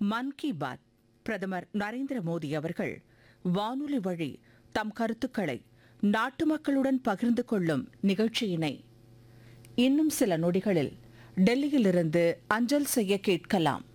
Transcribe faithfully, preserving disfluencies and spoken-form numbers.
மன் கி பாத் பிரதமர் நரேந்திர மோடி அவர்கள் வானொலி வழி தம் கருத்துக்களை நாட்டு மக்களுடன் பகிர்ந்து கொள்ளும் நிகழ்ச்சியினை இன்னும் சில நொடிகளில் டெல்லியிலிருந்து அஞ்சல் செய்ய கேட்கலாம்.